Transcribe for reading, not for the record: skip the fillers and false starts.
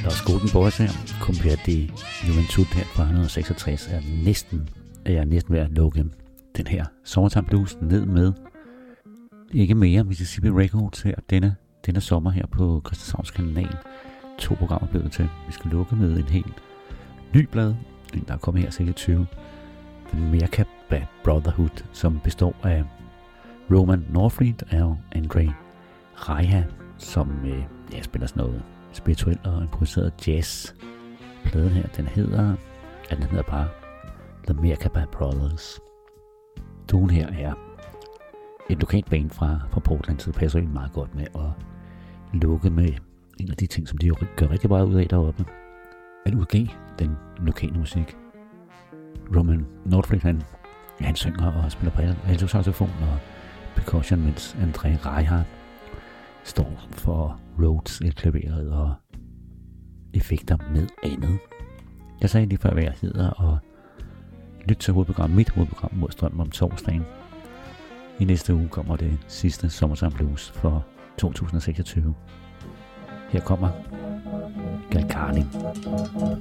Los Golden Boys her, Cumbia de Juventud her fra 1966, er næsten ved at lukke den her Summertime Blues ned med. Ikke mere Mississippi Records her denne sommer her på Christianshavns kanal. 2 programmer blevet til. Vi skal lukke med en helt ny blad, en der er kommet her sikkert 20. Den Merca Brotherhood, som består af Roman Norfleet og Andre Reja, som spiller sådan noget spirituel og improviseret jazz. Pladen her, den hedder bare The Merca Brothers. Duoen her er et lokalt band fra Portland, så det passer egentlig meget godt med at lukke med en af de ting, som de jo gør rigtig meget ud af deroppe. At udgive den lokale musik. Roman Norfleet, han synger og spiller på altosaxofon og percussion, mens Andre Reja står for Rhodes, klaveret og effekter med andet. Jeg sagde lige før, hvad jeg hedder, og lyt til mit hovedprogram Modstrøm om torsdagen. I næste uge kommer det sidste Summertime Blues for 2026. Her kommer Gal Carling.